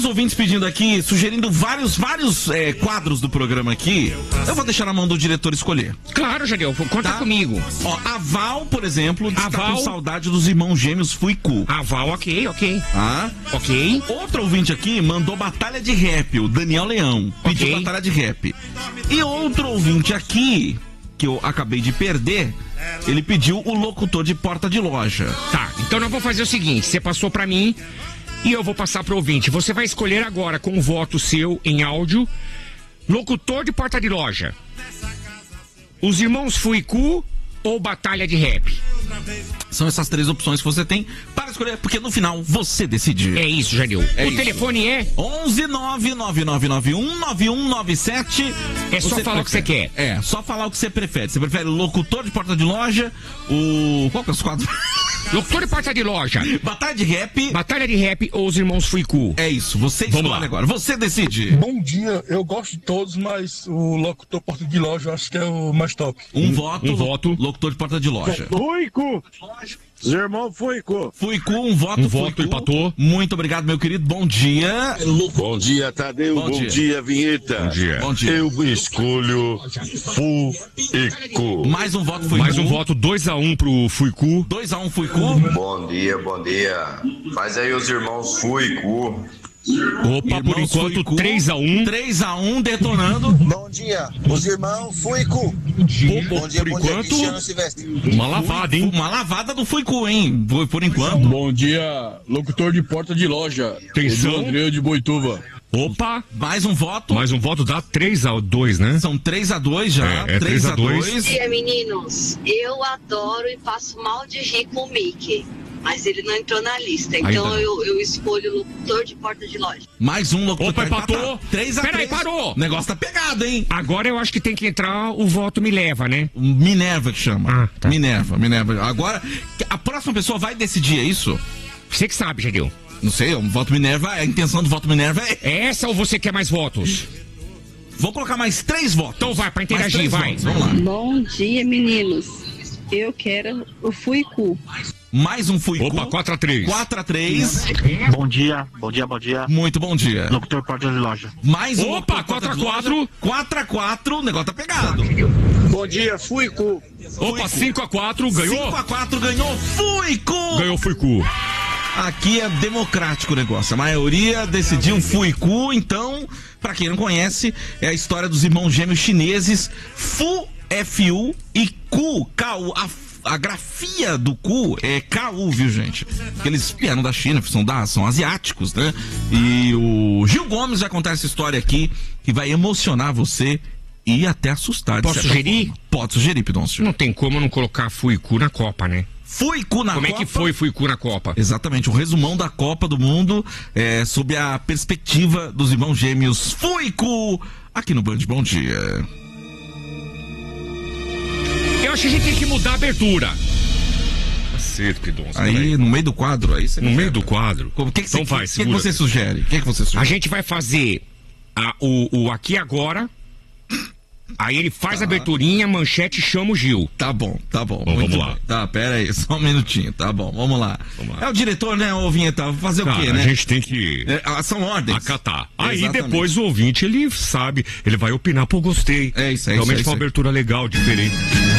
vários ouvintes pedindo aqui, sugerindo vários quadros do programa aqui. Eu vou deixar na mão do diretor escolher. Claro, Jadeu, conta comigo. Ó, a Val, por exemplo, está com saudade dos irmãos gêmeos Fuicu. A Val, ok. Ok. Outro ouvinte aqui mandou batalha de rap, o Daniel Leão. Pediu batalha de rap. E outro ouvinte aqui, que eu acabei de perder, ele pediu o locutor de porta de loja. Tá, então nós vamos fazer o seguinte, você passou pra mim e eu vou passar pro ouvinte. Você vai escolher agora, com o voto seu em áudio, locutor de porta de loja, os irmãos Fuicu ou batalha de rap. São essas três opções que você tem para escolher, porque no final você decide. É isso, Jadeu. O telefone é 11999919197. É só falar o que você quer. É, só falar o que você prefere. Você prefere locutor de porta de loja, qual que é os quadros? Locutor de porta de loja. Batalha de rap. Batalha de rap ou os irmãos Fuicu. É isso, você escolhe agora. Você decide. Bom dia, eu gosto de todos, mas o locutor porta de loja eu acho que é o mais top. Um voto. Locutor de porta de loja. Fuicu. Os irmãos Fuicu. Fuicu, um voto. Fuicu. Empatou. Muito obrigado, meu querido. Bom dia. Bom dia, Tadeu. Bom dia, Vinheta. Bom dia. Eu escolho Fuicu. Mais um voto Fuicu. Mais um voto, 2-1 pro Fuicu. 2-1 Fuicu. Bom dia. Faz aí os irmãos Fuicu. Opa, por enquanto, 3-1. 3-1, detonando. Bom dia, os irmãos Fuicu. Bom dia, por enquanto, uma lavada, hein? Uma lavada do Fuicu, hein? Por enquanto. Bom dia, locutor de porta de loja. Atenção. André de Boituva. Opa, mais um voto. Mais um voto dá 3-2, né? São 3-2 já. 3-2. Bom dia, meninos. Eu adoro e passo mal de rir com o Mickey. Mas ele não entrou na lista, então eu escolho o locutor de porta de loja. Mais um locutor. Opa, empatou. 3-3. Peraí, parou. O negócio tá pegado, hein? Agora eu acho que tem que entrar o voto Minerva, né? Minerva que chama. Tá. Minerva. Agora, a próxima pessoa vai decidir, é isso? Você que sabe, Jadeu. Não sei, o voto Minerva, a intenção do voto Minerva é essa ou você quer mais votos? Vou colocar mais 3 votos. Então vai, pra interagir, vai. Votos. Vamos lá. Bom dia, meninos. Eu quero o Fuicu. Mais um Fuicu. Opa, 4-3. 4-3. Bom dia. Muito bom dia. Locutor porta de loja. Mais um. Opa, 4-4. 4-4, o negócio tá pegado. Bom dia, Fuicu. Opa, 5-4, ganhou? 5-4, ganhou Fuicu. Ganhou Fuicu. Aqui é democrático o negócio. A maioria decidiu um Fuicu, então, pra quem não conhece, é a história dos irmãos gêmeos chineses Fu, F-U e Ku, K-U. A grafia do Ku é K-U, viu, gente? Porque eles vieram da China, são asiáticos, né? E o Gil Gomes vai contar essa história aqui, que vai emocionar você e até assustar. Posso sugerir? Pode sugerir, Pidoncio. Não tem como não colocar Fuicu na Copa, né? Fuicu na Copa. Como é que foi Fuicu na Copa? Exatamente, um resumão da Copa do Mundo, sob a perspectiva dos irmãos gêmeos Fuicu, aqui no Band Bom Dia. Eu acho que a gente tem que mudar a abertura. Cacete, Pidoncio. Aí, no meio do quadro, aí você... No meio do quadro? O que então vai, que você sugere? O que você sugere? A gente vai fazer o Aqui Agora... Aí ele faz a aberturinha, manchete, chama o Gil. Tá bom. Vamos lá. Tá, pera aí, só um minutinho. Tá bom, vamos lá. É o diretor, né, ô Vinheta? Fazer o quê, né? A gente tem que... são ordens. Acatar. Exatamente. Aí depois o ouvinte, ele sabe, ele vai opinar, pô, gostei. É isso aí. Realmente foi uma abertura legal, diferente.